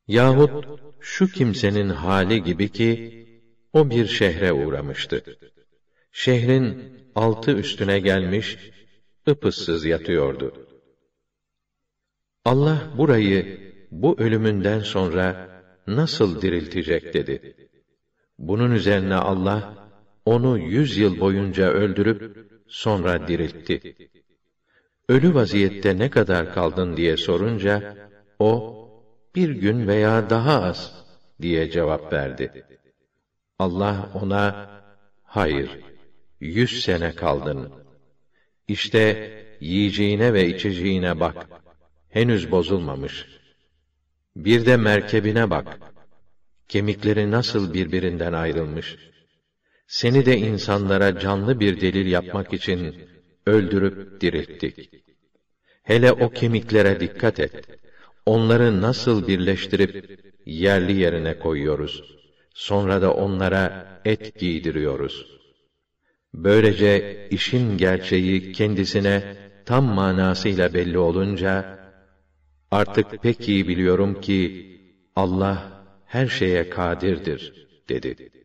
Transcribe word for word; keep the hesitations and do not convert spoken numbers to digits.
Yahut şu kimsenin hali gibi ki, o bir şehre uğramıştı. Şehrin altı üstüne gelmiş, ıpıssız yatıyordu. Allah burayı, bu ölümünden sonra nasıl diriltecek dedi. Bunun üzerine Allah, onu yüz yıl boyunca öldürüp, sonra diriltti. Ölü vaziyette ne kadar kaldın diye sorunca, o, bir gün veya daha az diye cevap verdi. Allah ona, hayır, yüz sene kaldın. İşte yiyeceğine ve içeceğine bak, henüz bozulmamış. Bir de merkebine bak, kemikleri nasıl birbirinden ayrılmış. Seni de insanlara canlı bir delil yapmak için öldürüp dirilttik. Hele o kemiklere dikkat et. Onları nasıl birleştirip yerli yerine koyuyoruz. Sonra da onlara et giydiriyoruz. Böylece işin gerçeği kendisine tam manasıyla belli olunca, artık pek iyi biliyorum ki Allah her şeye kadirdir dedi.